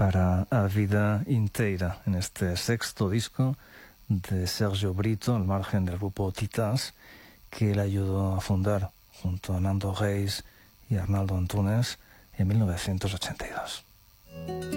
para a vida inteira en este sexto disco de Sergio Brito, al margen del grupo Titás, que él ayudó a fundar junto a Nando Reis y Arnaldo Antunes en 1982.